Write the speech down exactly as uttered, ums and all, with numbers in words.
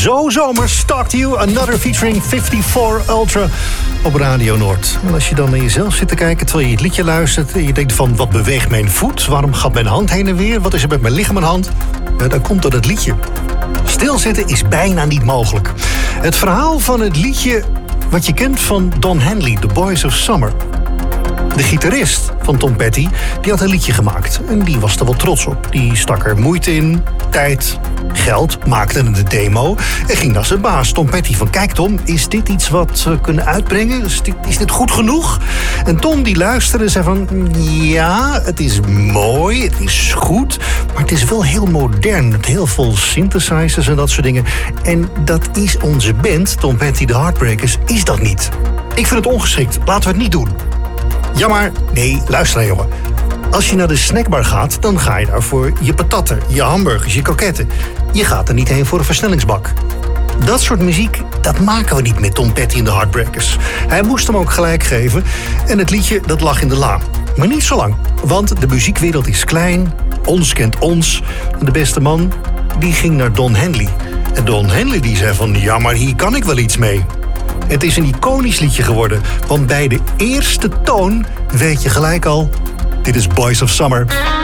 Zo zomers, Talk to You, Another featuring vijfenvijftig Ultra op Radio Noord. En als je dan naar jezelf zit te kijken terwijl je het liedje luistert en je denkt van, wat beweegt mijn voet? Waarom gaat mijn hand heen en weer? Wat is er met mijn lichaam aan de hand? Ja, dan komt dat het liedje. Stilzitten is bijna niet mogelijk. Het verhaal van het liedje wat je kent van Don Henley, The Boys of Summer. De gitarist van Tom Petty, die had een liedje gemaakt. En die was er wel trots op. Die stak er moeite in, tijd, geld, maakte een demo en ging naar zijn baas Tom Petty van, kijk Tom, is dit iets wat we kunnen uitbrengen? Is dit, is dit goed genoeg? En Tom die luisterde en zei van, ja, het is mooi, het is goed, maar het is wel heel modern, met heel veel synthesizers en dat soort dingen. En dat is onze band, Tom Petty The Heartbreakers, is dat niet. Ik vind het ongeschikt, laten we het niet doen. Ja, maar nee, luister nou jongen. Als je naar de snackbar gaat, dan ga je daar voor je patatten, je hamburgers, je kroketten. Je gaat er niet heen voor een versnellingsbak. Dat soort muziek, dat maken we niet met Tom Petty en de Heartbreakers. Hij moest hem ook gelijk geven en het liedje dat lag in de la. Maar niet zo lang, want de muziekwereld is klein, ons kent ons. En de beste man, die ging naar Don Henley. En Don Henley die zei van, ja maar hier kan ik wel iets mee. Het is een iconisch liedje geworden, want bij de eerste toon weet je gelijk al, dit is Boys of Summer.